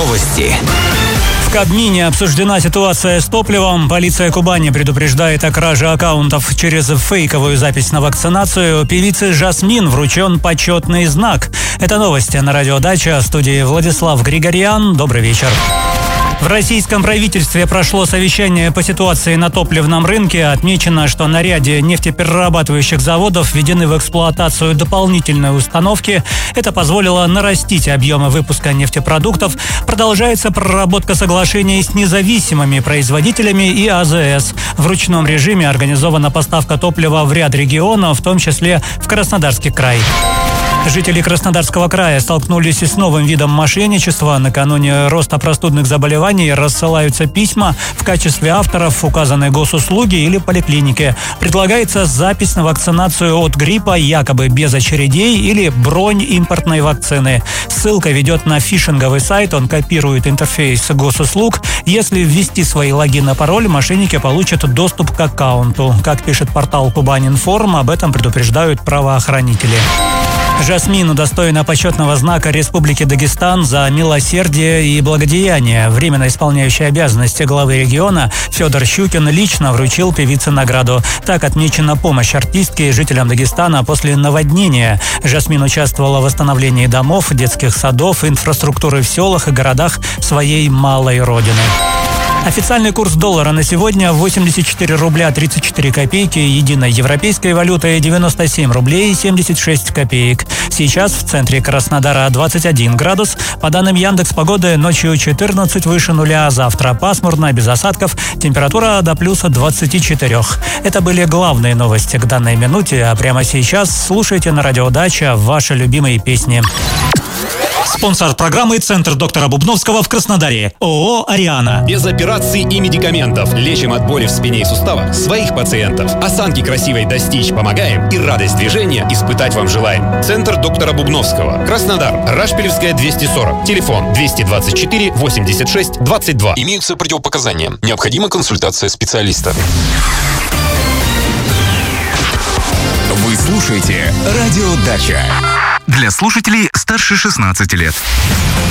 Новости. В Кабмине обсуждена ситуация с топливом. Полиция Кубани предупреждает о краже аккаунтов через фейковую запись на вакцинацию. Певице Жасмин вручен почетный знак. Это новости на радио «Дача». В студии Владислав Григорьян. Добрый вечер. В российском правительстве прошло совещание по ситуации на топливном рынке. Отмечено, что на ряде нефтеперерабатывающих заводов введены в эксплуатацию дополнительные установки. Это позволило нарастить объемы выпуска нефтепродуктов. Продолжается проработка соглашений с независимыми производителями и АЗС. В ручном режиме организована поставка топлива в ряд регионов, в том числе в Краснодарский край. Жители Краснодарского края столкнулись с новым видом мошенничества. Накануне роста простудных заболеваний рассылаются письма в качестве авторов указанной госуслуги или поликлиники. Предлагается запись на вакцинацию от гриппа якобы без очередей или бронь импортной вакцины. Ссылка ведет на фишинговый сайт, он копирует интерфейс госуслуг. Если ввести свои логин и пароль, мошенники получат доступ к аккаунту. Как пишет портал Кубань.Информ, об этом предупреждают правоохранители. Жасмин удостоена почетного знака Республики Дагестан за милосердие и благодеяние. Временно исполняющий обязанности главы региона Федор Щукин лично вручил певице награду. Так отмечена помощь артистке и жителям Дагестана после наводнения. Жасмин участвовала в восстановлении домов, детских садов, инфраструктуры в селах и городах своей малой родины. Официальный курс доллара на сегодня 84 рубля 34 копейки, единой европейской валютой 97 рублей 76 копеек. Сейчас в центре Краснодара 21 градус. По данным Яндекс.Погоды, ночью 14 выше нуля, завтра пасмурно, без осадков, температура до плюса 24. Это были главные новости к данной минуте, а прямо сейчас слушайте на радио «Дача» ваши любимые песни. Спонсор программы «Центр доктора Бубновского» в Краснодаре. ООО «Ариана». Без операций и медикаментов. Лечим от боли в спине и суставах своих пациентов. Осанки красивой достичь помогаем и радость движения испытать вам желаем. Центр доктора Бубновского. Краснодар. Рашпилевская, 240. Телефон 224 86 22. Имеются противопоказания. Необходима консультация специалиста. Вы слушаете радио «Дача». Для слушателей старше 16 лет.